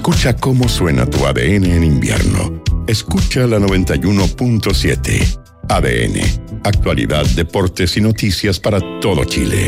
Escucha cómo suena tu ADN en invierno. Escucha la 91.7. ADN. Actualidad, deportes y noticias para todo Chile.